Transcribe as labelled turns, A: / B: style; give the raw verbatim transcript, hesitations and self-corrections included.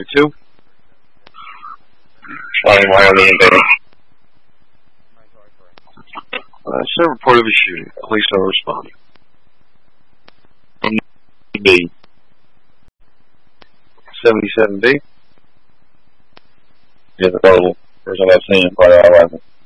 A: two.
B: Flying Wyoming invading.
A: Uh, sent report of a shooting. Police are responding.
B: B.
A: seventy-seven B.
B: Is available. Person I've seen, Fire eleven.